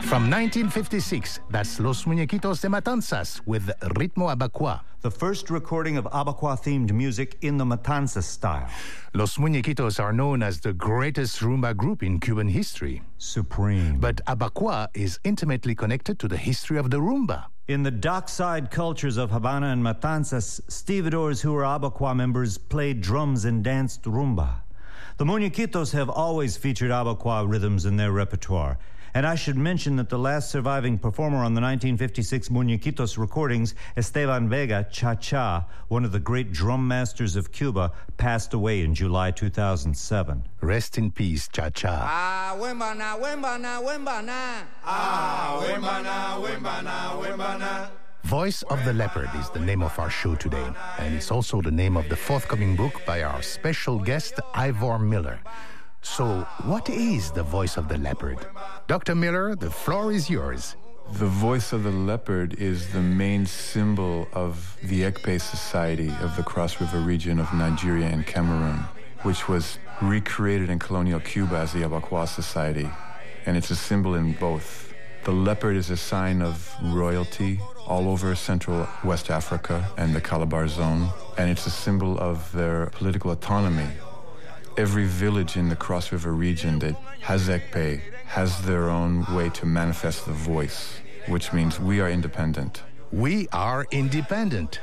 From 1956, that's Los Muñequitos de Matanzas with Ritmo Abacua. The first recording of Abacua-themed music in the Matanzas style. Los Muñequitos are known as the greatest rumba group in Cuban history. Supreme. But Abacua is intimately connected to the history of the rumba. In the dockside cultures of Havana and Matanzas, stevedores who were Abacua members played drums and danced rumba. The Muñequitos have always featured Abacua rhythms in their repertoire. And I should mention that the last surviving performer on the 1956 Muñequitos recordings, Esteban Vega, Cha-Cha, one of the great drum masters of Cuba, passed away in July 2007. Rest in peace, Cha-Cha. Ah, wembana, wembana, wembana. Ah, wembana, wembana, wembana. Voice of the Leopard is the name of our show today, and it's also the name of the forthcoming book by our special guest, Ivor Miller. So, what is the Voice of the Leopard? Dr. Miller, the floor is yours. The Voice of the Leopard is the main symbol of the Ekpe Society of the Cross River region of Nigeria and Cameroon, which was recreated in colonial Cuba as the Abacua Society, and it's a symbol in both. The leopard is a sign of royalty all over Central West Africa and the Calabar Zone, and it's a symbol of their political autonomy. Every village in the Cross River region that has Ekpe has their own way to manifest the voice, which means we are independent. We are independent.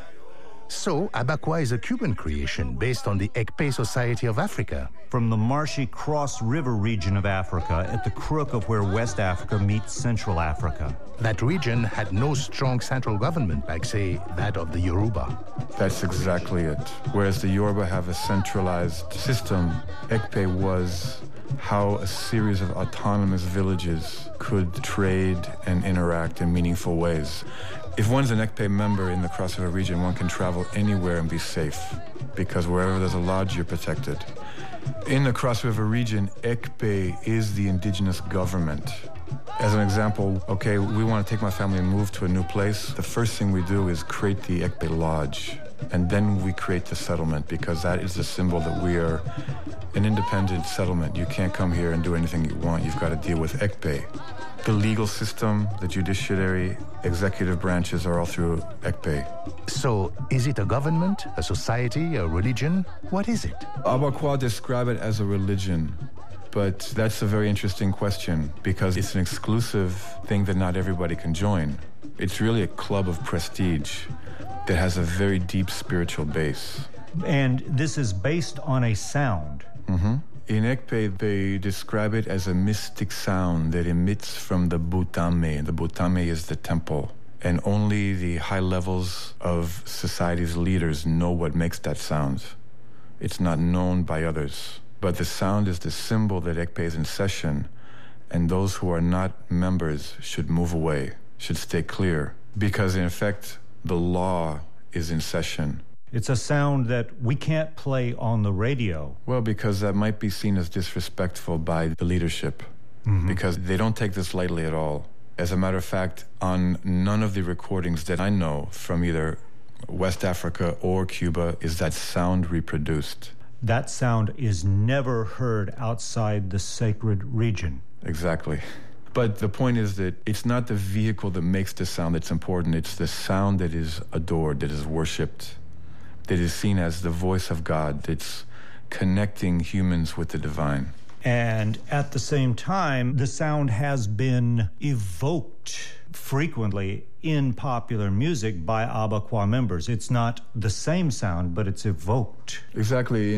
So, Abacua is a Cuban creation based on the Ekpe Society of Africa. From the marshy Cross River region of Africa, at the crook of where West Africa meets Central Africa. That region had no strong central government like, say, that of the Yoruba. That's exactly it. Whereas the Yoruba have a centralized system, Ekpe was how a series of autonomous villages could trade and interact in meaningful ways. If one's an Ekpe member in the Cross River region, one can travel anywhere and be safe, because wherever there's a lodge, you're protected. In the Cross River region, Ekpe is the indigenous government. As an example, okay, we want to take my family and move to a new place. The first thing we do is create the Ekpe Lodge, and then we create the settlement, because that is the symbol that we are an independent settlement. You can't come here and do anything you want. You've got to deal with Ekpe. The legal system, the judiciary, executive branches are all through Ekpe. So, is it a government, a society, a religion? What is it? Abacua describe it as a religion, but that's a very interesting question because it's an exclusive thing that not everybody can join. It's really a club of prestige that has a very deep spiritual base. And this is based on a sound. Mm-hmm. In Ekpe, they describe it as a mystic sound that emits from the Butame. The Butame is the temple. And only the high levels of society's leaders know what makes that sound. It's not known by others. But the sound is the symbol that Ekpe is in session, and those who are not members should move away, should stay clear. Because in effect, the law is in session. It's a sound that we can't play on the radio. Well, because that might be seen as disrespectful by the leadership, because they don't take this lightly at all. As a matter of fact, on none of the recordings that I know from either West Africa or Cuba is that sound reproduced. That sound is never heard outside the sacred region. Exactly. But the point is that it's not the vehicle that makes the sound that's important. It's the sound that is adored, that is worshipped, that is seen as the voice of God, that's connecting humans with the divine. And at the same time, the sound has been evoked frequently in popular music by Abacua members. It's not the same sound, but it's evoked. Exactly.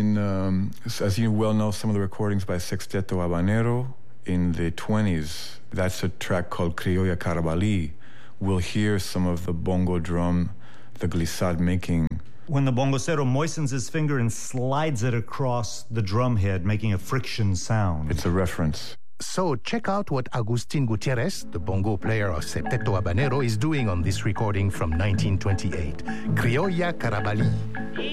As you well know, some of the recordings by Sexteto Habanero in the 20s, that's a track called Criolla Carabalí. We'll hear some of the bongo drum, the glissade making. When the bongocero moistens his finger and slides it across the drum head, making a friction sound. It's a reference. So check out what Agustin Gutierrez, the bongo player of Septeto Habanero, is doing on this recording from 1928, Criolla Carabalí.